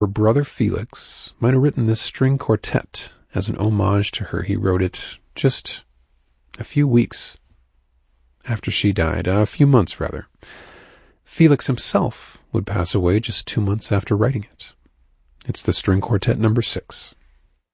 Her brother Felix might have written this string quartet as an homage to her. He wrote it just a few weeks after she died, a few months rather. Felix himself would pass away just 2 months after writing it. It's the String Quartet number 6.